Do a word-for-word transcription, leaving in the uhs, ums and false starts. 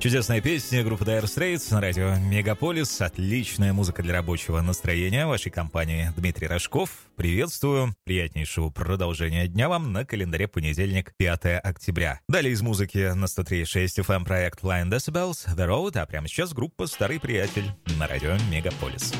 Чудесная песня группы Dire Straits на радио Мегаполис. Отличная музыка для рабочего настроения. В вашей компании Дмитрий Рожков. Приветствую. Приятнейшего продолжения дня вам на календаре понедельник, пятое октября. Далее из музыки на сто три и шесть эф эм проект Flying Decibels, The Road, а прямо сейчас группа «Старый приятель» на радио Мегаполис.